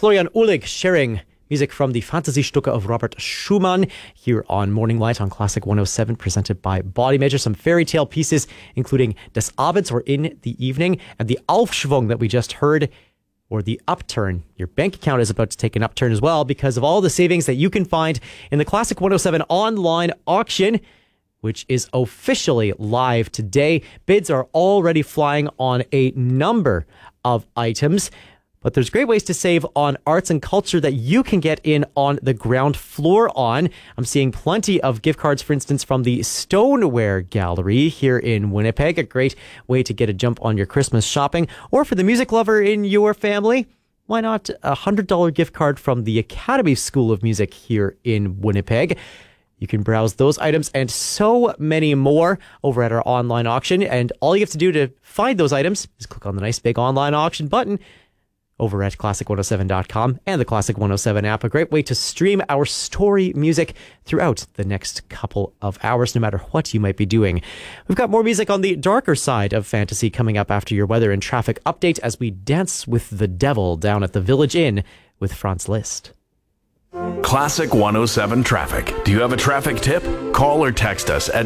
Florian Uhlig sharing music from the Fantasiestücke of Robert Schumann here on Morning Light on Classic 107, presented by Body Measure. Some fairy tale pieces, including Des Abends, or In the Evening, and the Aufschwung that we just heard, or the upturn. Your bank account is about to take an upturn as well because of all the savings that you can find in the Classic 107 online auction, which is officially live today. Bids are already flying on a number of items, but there's great ways to save on arts and culture that you can get in on the ground floor on. I'm seeing plenty of gift cards, for instance, from the Stoneware Gallery here in Winnipeg. A great way to get a jump on your Christmas shopping. Or for the music lover in your family, why not a $100 gift card from the Academy School of Music here in Winnipeg? You can browse those items and so many more over at our online auction. And all you have to do to find those items is click on the nice big online auction button over at classic107.com and the Classic 107 app. A great way to stream our story music throughout the next couple of hours, no matter what you might be doing. We've got more music on the darker side of fantasy coming up after your weather and traffic update as we dance with the devil down at the Village Inn with Franz Liszt. Classic 107 traffic. Do you have a traffic tip? Call or text us at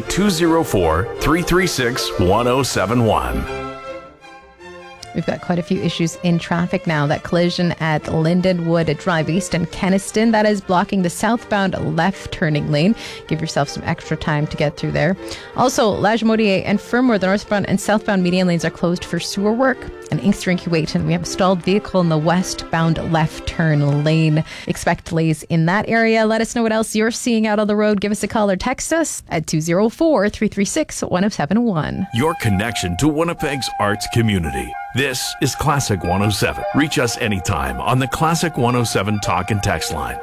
204-336-1071. We've got quite a few issues in traffic now. That collision at Lindenwood Drive East and Kenniston, that is blocking the southbound left turning lane. Give yourself some extra time to get through there. Also, Lajmodier and Fermor, the northbound and southbound median lanes are closed for sewer work. And Inkster Waiton, we have a stalled vehicle in the westbound left turn lane. Expect delays in that area. Let us know what else you're seeing out on the road. Give us a call or text us at 204-336-1071. Your connection to Winnipeg's arts community. This is Classic 107. Reach us anytime on the Classic 107 talk and text line.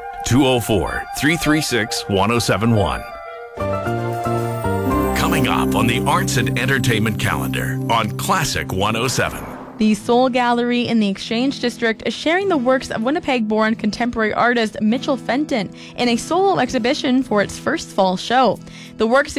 204-336-1071. Coming up on the arts and entertainment calendar on Classic 107. The Soul Gallery in the Exchange District is sharing the works of Winnipeg-born contemporary artist Mitchell Fenton in a solo exhibition for its first fall show. The works